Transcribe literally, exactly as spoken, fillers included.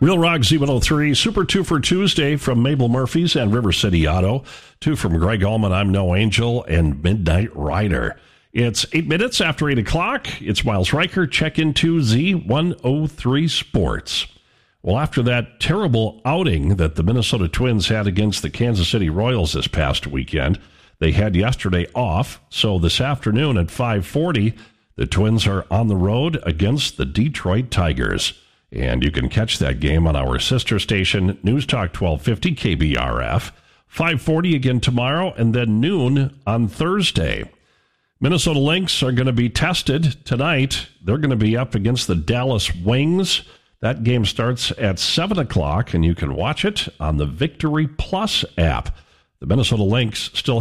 Real Rock Z one oh three, Super two for Tuesday from Mabel Murphy's and River City Auto. Two from Greg Allman, I'm No Angel, and Midnight Rider. It's eight minutes after eight o'clock. It's Miles Riker. Check into Z one oh three Sports. Well, after that terrible outing that the Minnesota Twins had against the Kansas City Royals this past weekend, they had yesterday off. So this afternoon at five forty, the Twins are on the road against the Detroit Tigers. And you can catch that game on our sister station, News Talk twelve fifty K B R F. five forty again tomorrow, and then noon on Thursday. Minnesota Lynx are going to be tested tonight. They're going to be up against the Dallas Wings. That game starts at seven o'clock, and you can watch it on the Victory Plus app. The Minnesota Lynx still